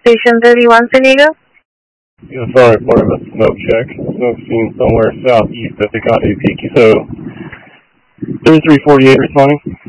Station 31, San Diego. Yeah, sorry for a smoke check. Smoke seen somewhere southeast at the Conde Peak. So, 3348 responding.